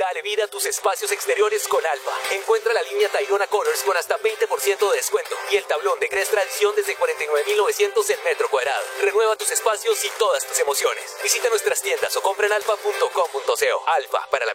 Dale vida a tus espacios exteriores con Alfa. Encuentra la línea Tayrona Colors con hasta 20% de descuento y el tablón de Gress Tradición desde 49.900 el metro cuadrado. Renueva tus espacios y todas tus emociones. Visita nuestras tiendas o compra en alfa.com.co. Alfa, para la